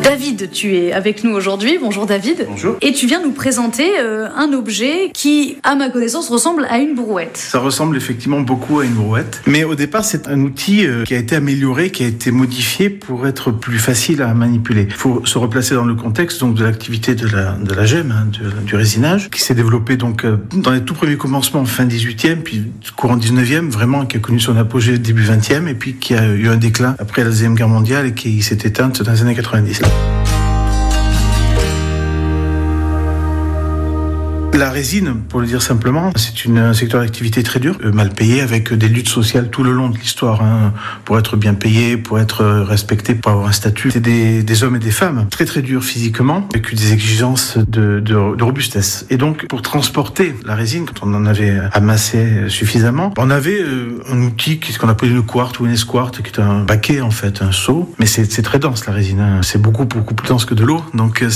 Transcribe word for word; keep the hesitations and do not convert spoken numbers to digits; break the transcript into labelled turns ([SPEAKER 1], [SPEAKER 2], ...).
[SPEAKER 1] David, tu es avec nous aujourd'hui. Bonjour David.
[SPEAKER 2] Bonjour.
[SPEAKER 1] Et tu viens nous présenter euh, un objet qui, à ma connaissance, ressemble à une brouette.
[SPEAKER 2] Ça ressemble effectivement beaucoup à une brouette. Mais au départ, c'est un outil euh, qui a été amélioré, qui a été modifié pour être plus facile à manipuler. Il faut se replacer dans le contexte donc, de l'activité de la, de la gemme, hein, de, du résinage, qui s'est développé donc, euh, dans les tout premiers commencements, fin dix-huitième, puis courant dix-neuvième, vraiment, qui a connu son apogée début vingtième, et puis qui a eu un déclin après la Deuxième Guerre mondiale et qui s'est éteinte dans les années quatre-vingt-dix. La résine, pour le dire simplement, c'est une, un secteur d'activité très dur, mal payé, avec des luttes sociales tout le long de l'histoire, hein, pour être bien payé, pour être respecté, pour avoir un statut. C'est des, des hommes et des femmes très très durs physiquement, avec des exigences de, de, de robustesse. Et donc, pour transporter la résine, quand on en avait amassé suffisamment, on avait euh, un outil, ce qu'on appelait une quarte ou une esquarte, qui est un baquet en fait, un seau. Mais c'est, c'est très dense la résine, hein. C'est beaucoup beaucoup plus dense que de l'eau, donc